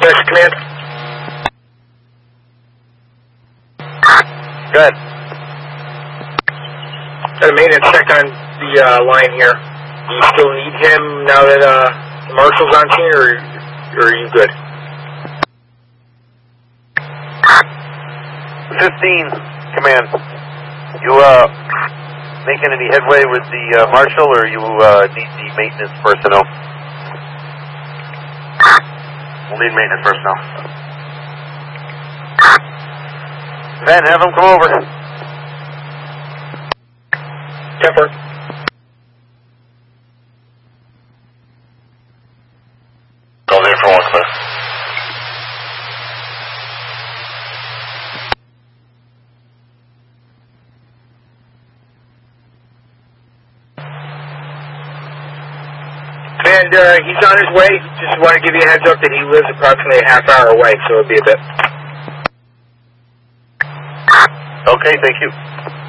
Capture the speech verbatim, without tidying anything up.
Yes, command. Go ahead. Got a maintenance check on the uh, line here. Do you still need him now that uh, the marshal's on scene, or, or are you good? fifteen, command. You uh, making any headway with the uh, marshal, or you uh, need the maintenance personnel? We'll need maintenance personnel. Van, have them come over. Temper. Go there for one, clear. And uh, he's on his way. Just want to give you a heads up that he lives approximately a half hour away, so it'll be a bit. Okay, thank you.